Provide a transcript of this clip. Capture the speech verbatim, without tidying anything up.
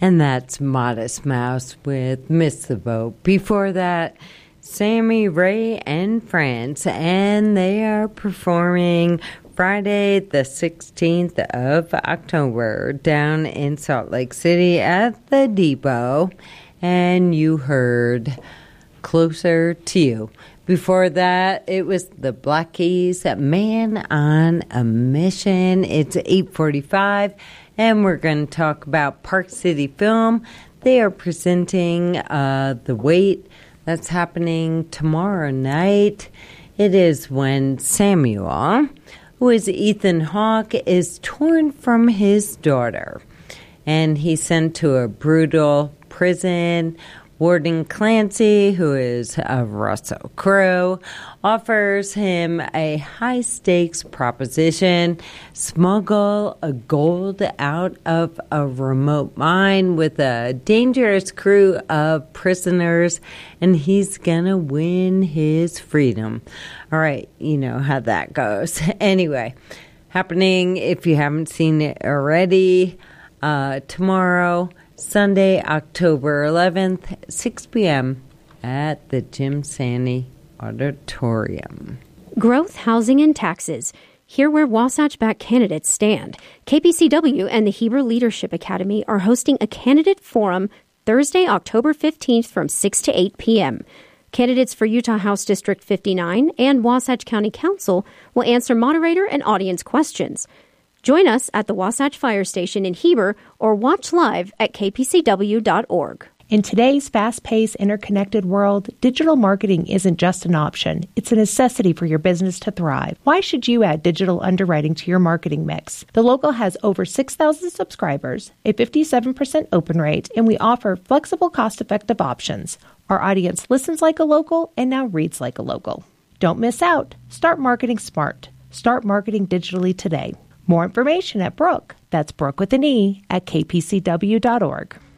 And that's Modest Mouse with Miss the Boat. Before that, Sammy Ray and Friends, and they are performing Friday the sixteenth of October down in Salt Lake City at the Depot. And you heard Closer to You. Before that, it was the Black Keys, Man on a Mission. It's eight forty-five, and we're going to talk about Park City Film. They are presenting uh, The Wait. That's happening tomorrow night. It is when Samuel, who is Ethan Hawke, is torn from his daughter, and he's sent to a brutal prison. Warden Clancy, who is uh, Russell Crowe, offers him a high-stakes proposition: smuggle a gold out of a remote mine with a dangerous crew of prisoners, and he's going to win his freedom. All right, you know how that goes. Anyway, happening, if you haven't seen it already, uh, tomorrow, Sunday, October eleventh, six p.m. at the Jim Sandy Auditorium. Growth, housing, and taxes. Here where Wasatch-backed candidates stand. K P C W and the Heber Leadership Academy are hosting a candidate forum Thursday, October fifteenth from six to eight p.m. Candidates for Utah House District fifty-nine and Wasatch County Council will answer moderator and audience questions. Join us at the Wasatch Fire Station in Heber or watch live at k p c w dot org. In today's fast-paced, interconnected world, digital marketing isn't just an option. It's a necessity for your business to thrive. Why should you add digital underwriting to your marketing mix? The Local has over six thousand subscribers, a fifty-seven percent open rate, and we offer flexible, cost-effective options. Our audience listens like a local and now reads like a local. Don't miss out. Start marketing smart. Start marketing digitally today. More information at Brooke, that's Brooke with an E, at k p c w dot org.